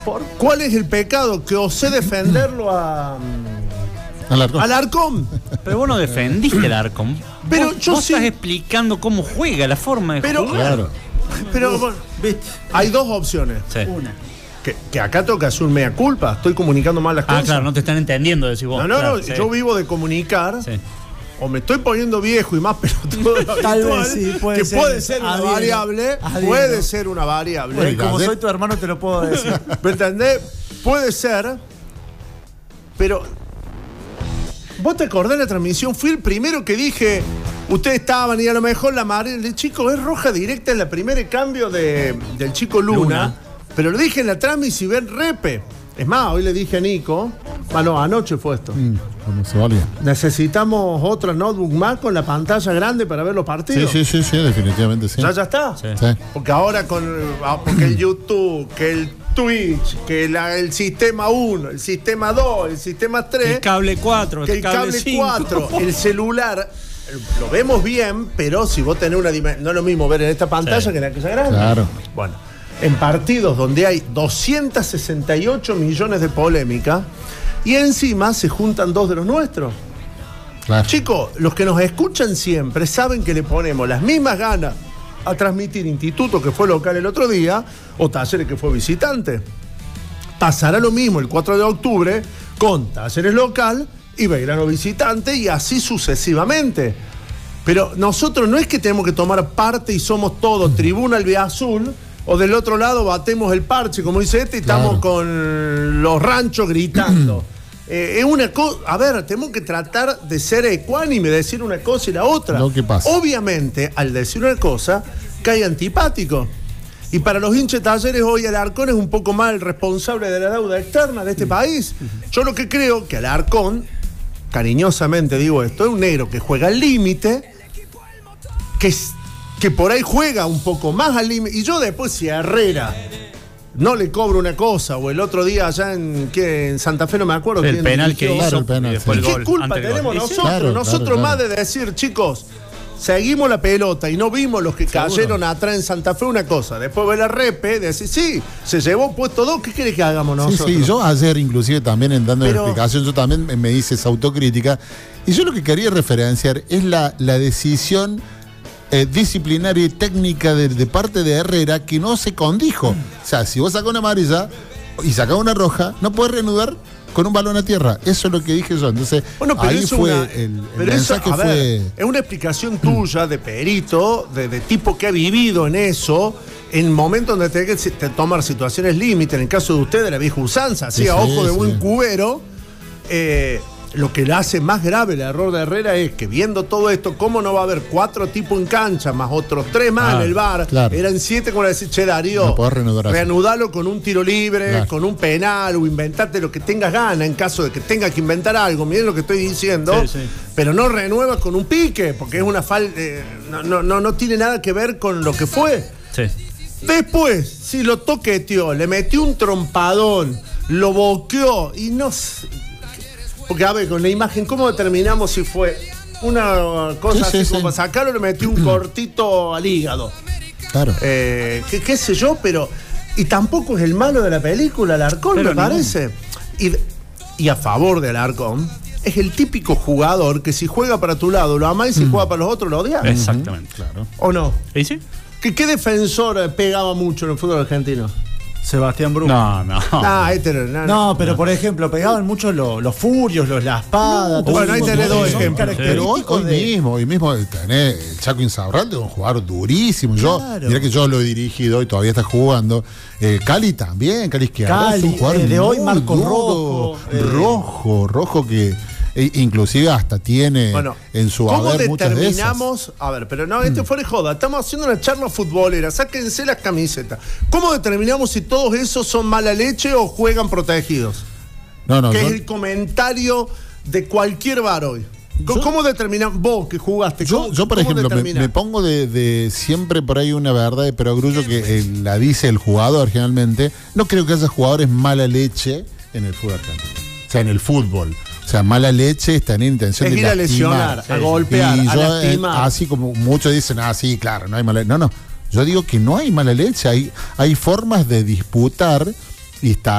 ¿Cuál es el pecado que osé defenderlo al Arcón? Pero vos no defendiste al Arcón. Pero vos, yo vos sí. estás explicando cómo juega, la forma de jugar. Claro. Pero bueno, hay dos opciones. Sí. Una. Que acá tengo que hacer un mea culpa. Estoy comunicando mal las cosas. Ah, claro, no te están entendiendo, decís vos. No, sí. yo vivo de comunicar. Sí. O me estoy poniendo viejo y más pelotudo de lo Tal habitual, vez sí, puede que ser. puede ser una Adhiero. variable. Adhiero. Puede ser una variable. Bueno, como soy tu hermano te lo puedo decir. ¿Me entendés? Puede ser. Pero vos te acordás de la transmisión. Fui el primero que dije. Ustedes estaban y a lo mejor la madre del chico es roja directa en la primer cambio del chico Luna. Pero lo dije en la transmisión y ven repe. Es más, hoy le dije a Nico. Bueno, anoche fue esto. ¿Cómo se valía? Necesitamos otra notebook más con la pantalla grande para ver los partidos. Sí, definitivamente sí. ¿Ya está? Sí. Sí. Porque ahora porque el YouTube, que el Twitch, que el sistema 1, el sistema 2, el sistema 3, El cable 4, que el cable 5. 4, el celular, lo vemos bien, pero si vos tenés una dimensión, no es lo mismo ver en esta pantalla que en aquella grande. Claro. Bueno, en partidos donde hay 268 millones de polémica y encima se juntan dos de los nuestros. Claro. Chicos, los que nos escuchan siempre saben que le ponemos las mismas ganas a transmitir Instituto, que fue local el otro día, o Talleres, que fue visitante. Pasará lo mismo el 4 de octubre con Talleres local y Belgrano visitante y así sucesivamente. Pero nosotros no es que tenemos que tomar parte y somos todos tribuna albiazul o del otro lado batemos el parche, como dice y estamos con los ranchos gritando. Es una cosa, a ver, tenemos que tratar de ser ecuánime, decir una cosa y la otra. Lo que pasa. Obviamente, al decir una cosa, cae antipático. Y para los hinchas de Talleres hoy Alarcón es un poco más el responsable de la deuda externa de este país. Yo lo que creo que Alarcón, cariñosamente digo esto, es un negro que juega al límite, que por ahí juega un poco más al límite. Y yo después, si a Herrera no le cobro una cosa, o el otro día allá en Santa Fe, no me acuerdo. El penal que Claro, hizo el penal, y después ¿Y el qué gol, culpa antes del tenemos gol. nosotros? Nosotros Claro. más de decir, chicos, seguimos la pelota y no vimos los que cayeron atrás en Santa Fe, una cosa. Después ve la repe, decir, sí, se llevó puesto 2, ¿qué quiere que hagamos nosotros? Sí, yo ayer inclusive también dando Pero- la explicación, yo también me hice esa autocrítica. Y yo lo que quería referenciar es la decisión disciplinaria y técnica de parte de Herrera que no se condijo. O sea, si vos sacás una amarilla y sacás una roja, no podés reanudar con un balón a tierra. Eso es lo que dije yo. Entonces, Bueno, pero ahí eso fue una- el pero eso, mensaje a ver, fue... es una explicación tuya de perito, de tipo que ha vivido en eso, en momentos donde tenés que tomar situaciones límite, en el caso de usted, de la vieja usanza, así Sí, a ojo de sí. buen cubero. Lo que le hace más grave el error de Herrera es que viendo todo esto, ¿cómo no va a haber 4 tipos en cancha, más otros 3 más en el bar? Claro. Eran 7, como le decís, che, Darío, No podés reanudar así. reanudalo con un tiro libre, Claro. con un penal, o inventarte lo que tengas ganas en caso de que tengas que inventar algo. Miren lo que estoy diciendo. Sí, sí. Pero no renuevas con un pique, porque es una falta. No tiene nada que ver con lo que fue. Sí. Después, si lo toqueteó, le metió un trompadón, lo boqueó y no sé. Porque, a ver, con la imagen, ¿cómo determinamos si fue una cosa Sí, así sí, como sí. para sacarlo, le metió un cortito al hígado? Claro. Qué sé yo, pero. Y tampoco es el malo de la película, Alarcón, Pero me parece. Y a favor de Alarcón, es el típico jugador que si juega para tu lado lo amás y si juega para los otros lo odias. Exactamente. Claro. ¿O no? ¿Y sí? ¿Qué defensor pegaba mucho en el fútbol argentino? Sebastián Bruno. No. No, pero por ejemplo, pegaban mucho los furios, la espada. todo Bueno, ahí eso. tenés dos Son ejemplos. Pero hoy característicos mismo tenés el Chaco Insaurralde, un jugador durísimo. Claro. Mirá que yo lo he dirigido y todavía está jugando. Cali también, Cali Izquierdo es un Cali, jugador de hoy muy Marco duro. Rojo que inclusive hasta tiene Bueno, en su ¿cómo haber muchas de esas. determinamos? A ver, pero no, fuera de joda. Estamos haciendo una charla futbolera. Sáquense las camisetas. ¿Cómo determinamos si todos esos son mala leche o juegan protegidos? No, Que yo- es el comentario de cualquier bar hoy. Yo- ¿Cómo determinamos? Vos que jugaste. Yo, por ¿cómo ejemplo, determinás? me pongo de siempre por ahí una verdad de perogrullo que la dice el jugador generalmente. No creo que haya jugadores mala leche en el fútbol argentino. O sea, en el fútbol. O sea, mala leche es tener intención Es de ir a lastimar. lesionar, a golpear, Y a yo, lastimar. así como muchos dicen, sí, claro, no hay mala leche. No. Yo digo que no hay mala leche. Hay formas de disputar Y está